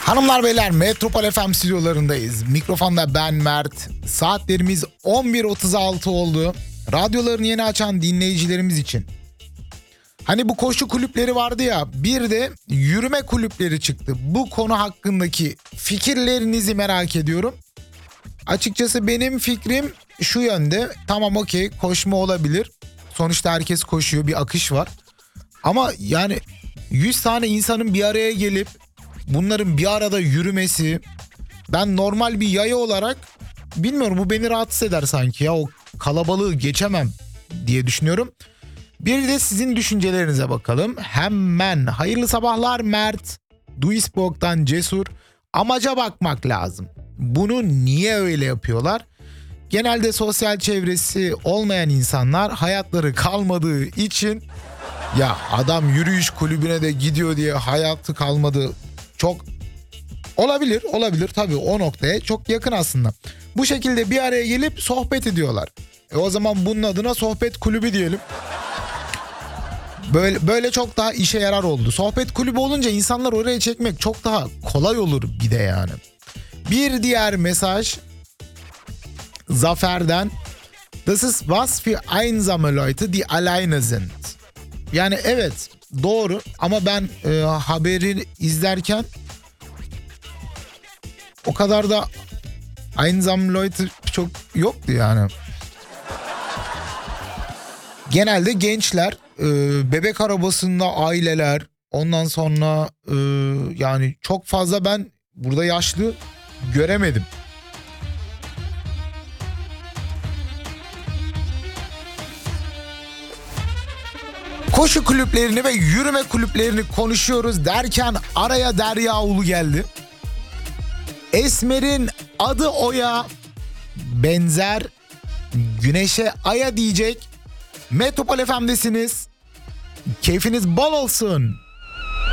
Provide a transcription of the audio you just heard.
Hanımlar beyler, Metropol FM stüdyolarındayız. Mikrofonda ben Mert. Saatlerimiz 11.36 oldu. Radyolarını yeni açan dinleyicilerimiz için. Hani bu koşu kulüpleri vardı ya, bir de yürüme kulüpleri çıktı. Bu konu hakkındaki fikirlerinizi merak ediyorum. Açıkçası benim fikrim şu yönde. Tamam, okey, koşma olabilir. Sonuçta herkes koşuyor, bir akış var. Ama yani 100 tane insanın bir araya gelip bunların bir arada yürümesi, ben normal bir yaya olarak bilmiyorum, bu beni rahatsız eder sanki ya, o kalabalığı geçemem diye düşünüyorum. Bir de sizin düşüncelerinize bakalım. Hemen hayırlı sabahlar Mert. Duisburg'dan Cesur. Amaca bakmak lazım. Bunu niye öyle yapıyorlar? Genelde sosyal çevresi olmayan insanlar hayatları kalmadığı için, ya adam yürüyüş kulübüne de gidiyor diye hayatı kalmadı. Çok olabilir tabii, o noktaya çok yakın aslında. Bu şekilde bir araya gelip sohbet ediyorlar. O zaman bunun adına sohbet kulübü diyelim. Böyle çok daha işe yarar oldu. Sohbet kulübü olunca insanlar oraya çekmek çok daha kolay olur bir de yani. Bir diğer mesaj Zafer'den. Das ist was für einsame Leute, die alleine sind. Yani evet, doğru, ama ben haberi izlerken o kadar da einsame Leute çok yoktu yani. Genelde gençler, bebek arabasında aileler, ondan sonra yani çok fazla ben burada yaşlı göremedim. Koşu kulüplerini ve yürüme kulüplerini konuşuyoruz derken araya Derya Ulu geldi. Esmer'in adı Oya, benzer Güneş'e Aya diyecek. Metropol FM'desiniz. Keyfiniz bol olsun.